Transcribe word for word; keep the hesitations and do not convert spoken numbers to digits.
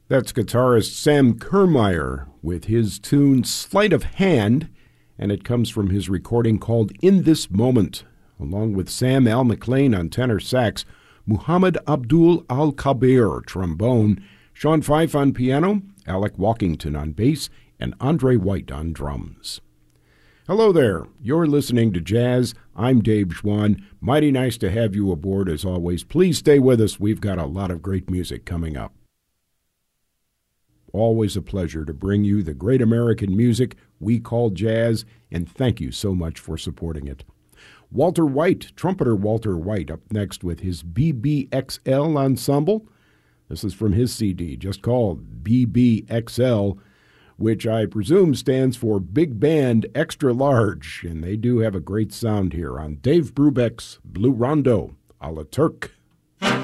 That's guitarist Sam Kermeyer with his tune Sleight of Hand, and it comes from his recording called In This Moment, along with Sam Al McLean on tenor sax, Muhammad Abdul Al-Kabir trombone, Sean Fife on piano, Alec Walkington on bass, and Andre White on drums. Hello there. You're listening to Jazz. I'm Dave Schwann. Mighty nice to have you aboard as always. Please stay with us. We've got a lot of great music coming up. Always a pleasure to bring you the great American music we call jazz, and thank you so much for supporting it. Walter White, trumpeter Walter White, up next with his B B X L ensemble. This is from his C D, just called B B X L, which I presume stands for Big Band Extra Large, and they do have a great sound here on Dave Brubeck's Blue Rondo, a la Turk.